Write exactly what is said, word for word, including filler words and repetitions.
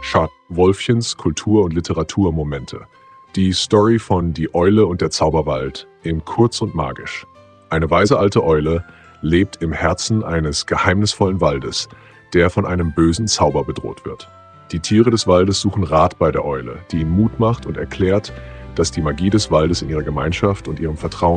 Schad Wolfchens Kultur- und Literaturmomente. Die Story von Die Eule und der Zauberwald in Kurz und Magisch. Eine weise alte Eule lebt im Herzen eines geheimnisvollen Waldes, der von einem bösen Zauber bedroht wird. Die Tiere des Waldes suchen Rat bei der Eule, die ihnen Mut macht und erklärt, dass die Magie des Waldes in ihrer Gemeinschaft und ihrem Vertrauen